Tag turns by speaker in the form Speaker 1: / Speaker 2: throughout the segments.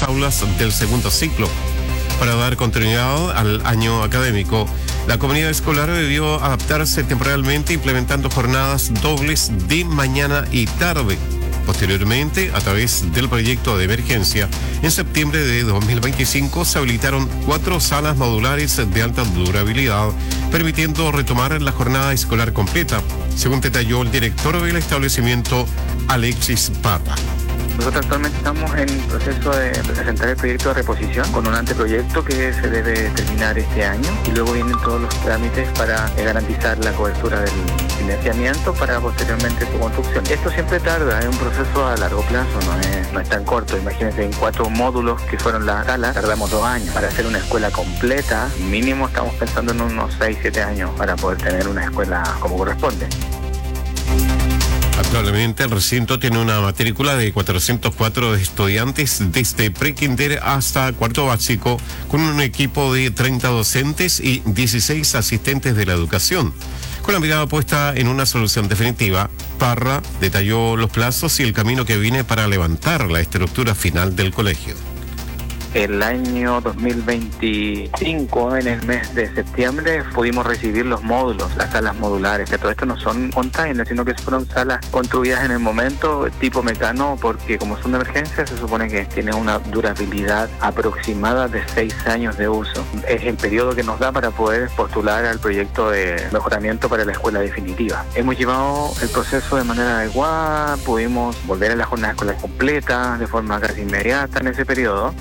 Speaker 1: las aulas del segundo ciclo. Para dar continuidad al año académico, la comunidad escolar debió adaptarse temporalmente implementando jornadas dobles de mañana y tarde. Posteriormente, a través del proyecto de emergencia, en septiembre de 2025 se habilitaron 4 salas modulares de alta durabilidad, permitiendo retomar la jornada escolar completa, según detalló el director del establecimiento, Alexis Parra.
Speaker 2: Nosotros actualmente estamos en proceso de presentar el proyecto de reposición con un anteproyecto que se debe terminar este año y luego vienen todos los trámites para garantizar la cobertura del financiamiento para posteriormente su construcción. Esto siempre tarda, es un proceso a largo plazo, no es tan corto. Imagínense, en 4 módulos que fueron las salas, tardamos 2 años. Para hacer una escuela completa, mínimo estamos pensando en unos 6-7 años para poder tener una escuela como corresponde.
Speaker 1: Actualmente el recinto tiene una matrícula de 404 estudiantes desde pre-kinder hasta cuarto básico, con un equipo de 30 docentes y 16 asistentes de la educación. Con la mirada puesta en una solución definitiva, Parra detalló los plazos y el camino que viene para levantar la estructura final del colegio.
Speaker 2: El año 2025, en el mes de septiembre, pudimos recibir los módulos, las salas modulares, que todo esto no son containers, sino que fueron salas construidas en el momento, tipo mecano, porque como son de emergencia, se supone que tienen una durabilidad aproximada de 6 años de uso. Es el periodo que nos da para poder postular al proyecto de mejoramiento para la escuela definitiva. Hemos llevado el proceso de manera adecuada, pudimos volver a la jornada escolar completa de forma casi inmediata en ese periodo.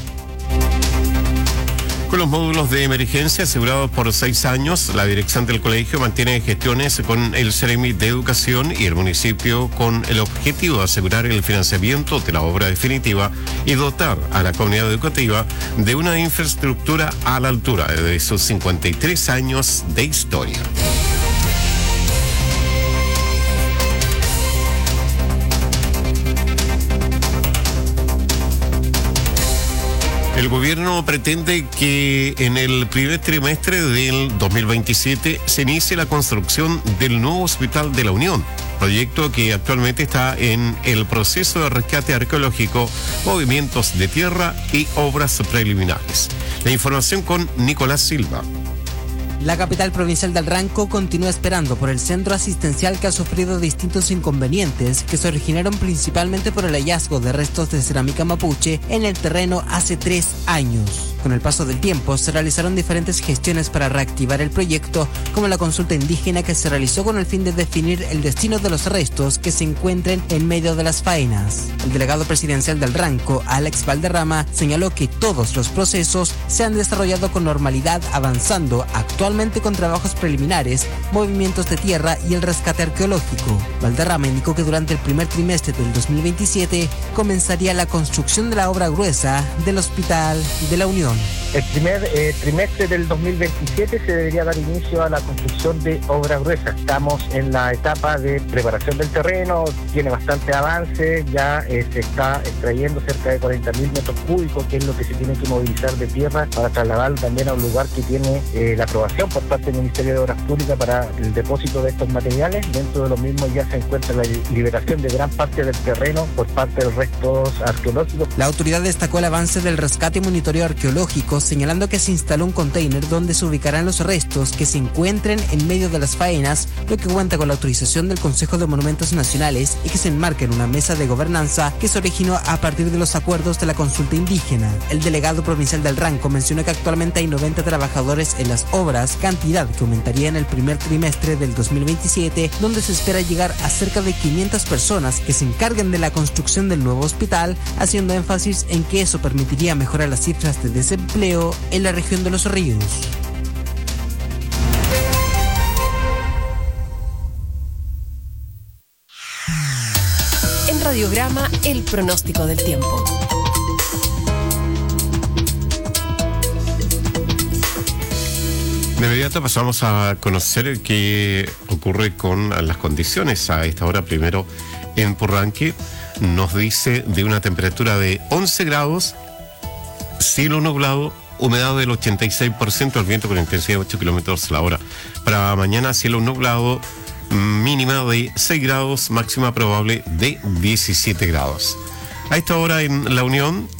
Speaker 1: Con los módulos de emergencia asegurados por 6 años, la dirección del colegio mantiene gestiones con el Seremi de Educación y el municipio con el objetivo de asegurar el financiamiento de la obra definitiva y dotar a la comunidad educativa de una infraestructura a la altura de sus 53 años de historia. El gobierno pretende que en el primer trimestre del 2027 se inicie la construcción del nuevo Hospital de la Unión, proyecto que actualmente está en el proceso de rescate arqueológico, movimientos de tierra y obras preliminares. La información con Nicolás Silva.
Speaker 3: La capital provincial del Ranco continúa esperando por el centro asistencial que ha sufrido distintos inconvenientes que se originaron principalmente por el hallazgo de restos de cerámica mapuche en el terreno hace 3 años. Con el paso del tiempo se realizaron diferentes gestiones para reactivar el proyecto, como la consulta indígena que se realizó con el fin de definir el destino de los restos que se encuentren en medio de las faenas. El delegado presidencial del Ranco, Alex Valderrama, señaló que todos los procesos se han desarrollado con normalidad, avanzando actualmente con trabajos preliminares, movimientos de tierra y el rescate arqueológico. Valderrama indicó que durante el primer trimestre del 2027 comenzaría la construcción de la obra gruesa del Hospital de la Unión.
Speaker 4: El primer trimestre del 2027 se debería dar inicio a la construcción de obra gruesa. Estamos en la etapa de preparación del terreno, tiene bastante avance, ya se está extrayendo cerca de 40.000 metros cúbicos, que es lo que se tiene que movilizar de tierra para trasladarlo también a un lugar que tiene la aprobación por parte del Ministerio de Obras Públicas para el depósito de estos materiales. Dentro de los mismos ya se encuentra la liberación de gran parte del terreno por parte de los restos arqueológicos.
Speaker 3: La autoridad destacó el avance del rescate y monitoreo arqueológico, señalando que se instaló un container donde se ubicarán los restos que se encuentren en medio de las faenas, lo que cuenta con la autorización del Consejo de Monumentos Nacionales y que se enmarca en una mesa de gobernanza que se originó a partir de los acuerdos de la consulta indígena. El delegado provincial del Ranco mencionó que actualmente hay 90 trabajadores en las obras, cantidad que aumentaría en el primer trimestre del 2027, donde se espera llegar a cerca de 500 personas que se encarguen de la construcción del nuevo hospital, haciendo énfasis en que eso permitiría mejorar las cifras de desempleo en la región de Los Ríos.
Speaker 5: En Radiograma, el pronóstico del tiempo.
Speaker 1: De inmediato pasamos a conocer qué ocurre con las condiciones a esta hora. Primero, en Purranque nos dice de una temperatura de 11 grados, cielo nublado, humedad del 86%, el viento con intensidad de 8 kilómetros la hora. Para mañana, cielo nublado, mínima de 6 grados, máxima probable de 17 grados. A esta hora en La Unión,